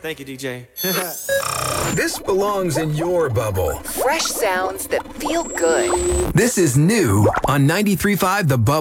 Thank you, DJ. This belongs in your bubble. Fresh sounds that feel good. This is new on 93.5 The Bubble.